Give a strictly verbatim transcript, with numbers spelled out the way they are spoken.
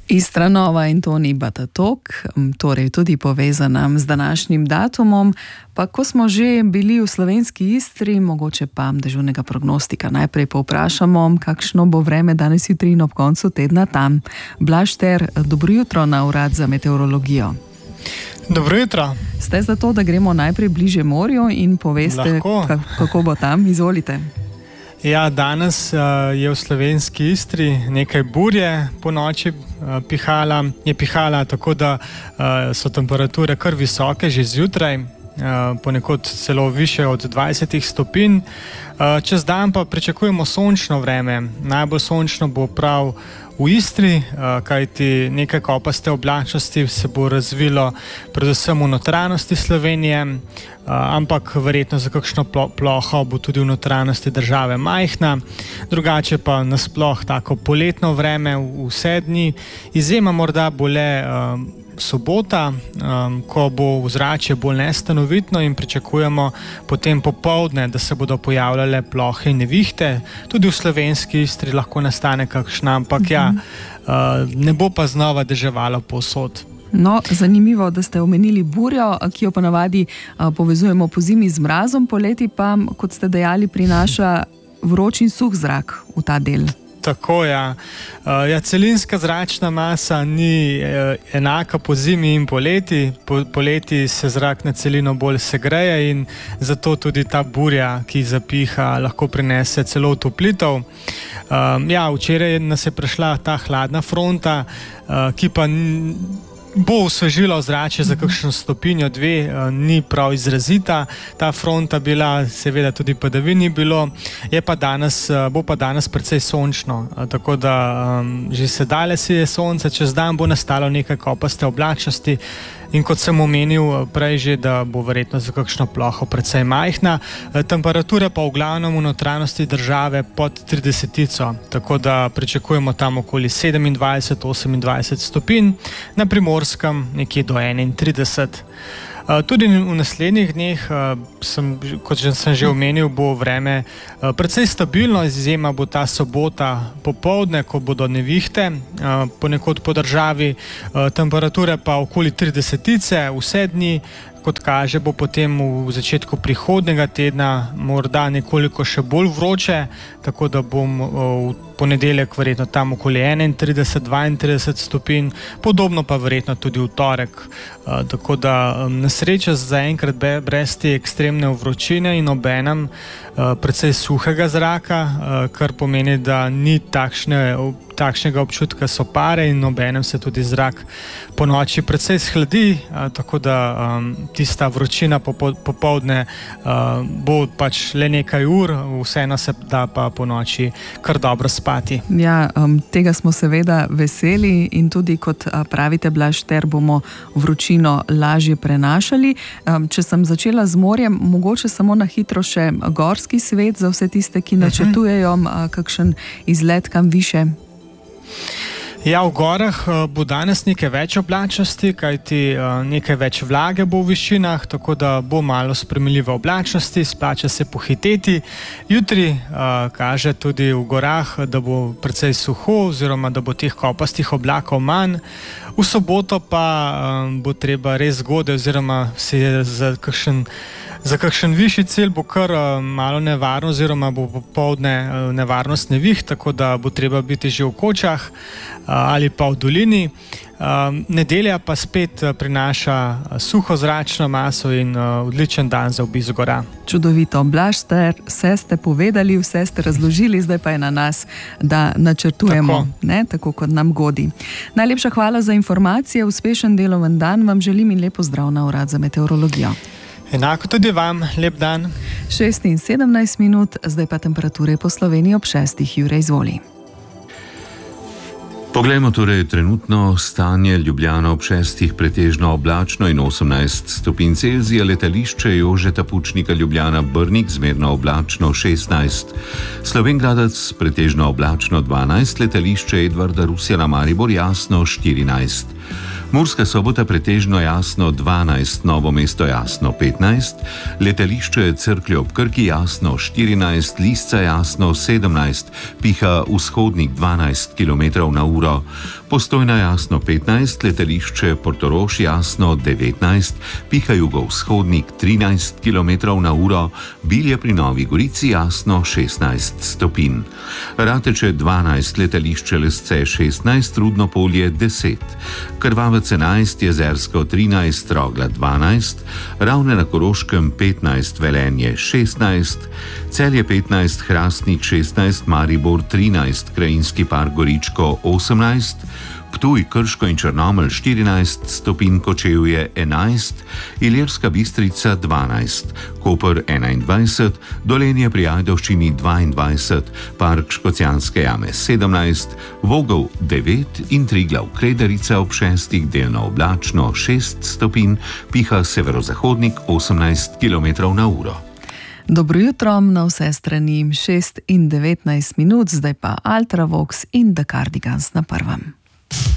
Istra Nova in Toni Batatok, torej tudi povezana z današnjim datumom. Pa ko smo že bili v slovenski Istri, mogoče pa dežurnega prognostika najprej povprašamo, kakšno bo vreme danes jutri in ob koncu tedna tam. Blaž Ter, dobro jutro na Urad za meteorologijo. Dobro jutro. Ste za to, da gremo najprej bliže morju in poveste, kako bo tam? Izvolite. Ja, danes uh, je v slovenski Istri nekaj burje po noči uh, pihala. Je pihala tako, da uh, so temperature kar visoke že zjutraj, uh, ponekod celo više od dvajset stopinj. Uh, čez dan pa pričakujemo sončno vreme. Najbolj sončno bo prav v Istri, uh, kajti nekaj kopaste oblačnosti se bo razvilo predvsem v notranjosti Slovenije, uh, ampak verjetno za kakšno plo ploho bo tudi v notranjosti države majhna. Drugače pa nasploh tako poletno vreme vse dni. Izjema morda bo le uh, sobota, um, ko bo vzračje bolj nestanovitno in pričakujemo potem popoldne, da se bodo pojavljale plohe in nevihte. Tudi v slovenski Istri lahko nastane kakšna, ampak mm-hmm. ja, uh, ne bo pa znova deževalo povsod. No, zanimivo, da ste omenili burjo, ki jo ponavadi uh, povezujemo po zimi z mrazom, poleti pa, kot ste dejali, prinaša vroč in suh zrak v ta del. Tako, ja. Uh, ja, celinska zračna masa ni uh, enaka po zimi in poleti. Po, poleti se zrak na celino bolj segreje in zato tudi ta burja, ki zapiha, lahko prinese celo otoplitev. Uh, ja, včeraj nas je prišla ta hladna fronta, uh, ki pa bo osvežila ozračje za kakšno stopinjo, dve, ni prav izrazita. Ta fronta bila, seveda tudi padavin ni bilo, je pa danes, bo pa danes precej sončno, tako da um, že sedaj si je sonce, čez dan bo nastalo nekaj kopaste oblačnosti in kot sem omenil prej že, da bo verjetno za kakšno ploho precej majhna. Temperatura pa v glavnem v notranjosti države pod tridesetico, tako da pričakujemo tam okoli sedemindvajset do osemindvajset stopinj, na Primorskem nekje do enaintrideset. Tudi v naslednjih dneh, sem, kot sem že omenil, bo vreme precej stabilno, izjema bo ta sobota popoldne, ko bodo nevihte, ponekod po državi, temperature pa okoli tridesetice, vse dni, kot kaže, bo potem v začetku prihodnega tedna morda nekoliko še bolj vroče, tako da bom v ponedeljek verjetno tam okoli enaintrideset do dvaintrideset stopinj, podobno pa verjetno tudi v torek. Tako da na srečo zaenkrat brez te ekstremne vročine in obenem precej suhega zraka, kar pomeni, da ni takšne, takšnega občutka sopare in obenem se tudi zrak po noči precej shladi, tako da tista vročina popoldne bo pač le nekaj ur, vseeno se da pa po noči kar dobro spati. Ja, um, tega smo seveda veseli in tudi, kot pravite, Blaž Ter, bomo vročino lažje prenašali. Um, če sem začela z morjem, mogoče samo na hitro še gorski svet za vse tiste, ki načrtujejo uh, kakšen izlet kam više. Ja, v gorah bo danes nekaj več oblačnosti, kajti nekaj več vlage bo v višinah, tako da bo malo spremenljive oblačnosti, splača se pohiteti. Jutri uh, kaže tudi v gorah, da bo precej suho oziroma da bo teh kopastih oblakov manj. V soboto pa um, bo treba res zgodaj oziroma se je za kakšen Za kakšen višji cilj bo kar uh, malo nevarno oziroma bo popoldne uh, nevarnost nevih, tako da bo treba biti že v kočah uh, ali pa v dolini. Uh, nedelja pa spet uh, prinaša uh, suho zračno maso in uh, odličen dan za obisk gora. Čudovito. Blaž Ter, vse ste povedali, vse ste razložili, zdaj pa je na nas, da načrtujemo, tako, ne, tako kot nam godi. Najlepša hvala za informacije, uspešen deloven dan vam želim in lepo zdrav na Urad za meteorologijo. Enako tudi vam, lep dan. šest in sedemnajst minut, zdaj pa temperature po Sloveniji ob šestih. Jure, izvoli. Poglejmo torej trenutno stanje. Ljubljana ob šestih pretežno oblačno in osemnajst stopinj Celzija, letališče Jožeta Pučnika Ljubljana Brnik zmerno oblačno šestnajst, Slovenj Gradec pretežno oblačno dvanajst, letališče Edvarda Rusjana Maribor jasno štirinajst. Murska Sobota pretežno jasno dvanajst, Novo mesto jasno petnajst, letališče Cerklje ob Krki jasno štirinajst, Lisca jasno sedemnajst, piha vzhodnik dvanajst kilometrov na uro, Postojna jasno petnajst, letališče Portorož jasno devetnajst, piha jugovzhodnik trinajst kilometrov na uro, Bilje pri Novi Gorici jasno šestnajst stopinj. Rateče dvanajst, letališče Lesce šestnajst, Rudno Polje deset, Krvavec enajst, Jezersko trinajst, Rogla dvanajst, Ravne na Koroškem petnajst, Velenje šestnajst, Celje petnajst, Hrastnik šestnajst, Maribor trinajst, Krajinski park Goričko osemnajst, Ptuj, Krško in Črnomelj štirinajst stopinj, Kočevje enajst, Ilirska Bistrica dvanajst, Koper enaindvajset, Dolenje pri Ajdovščini dvaindvajset, Park Škocjanske jame sedemnajst, Vogel devet in Triglav Krederica ob šestih, delno oblačno šest stopinj, piha severozahodnik osemnajst kilometrov na uro. Dobro jutro na vse strani, šest in devetnajst minut, zdaj pa Ultravox in The Cardigans na prvem.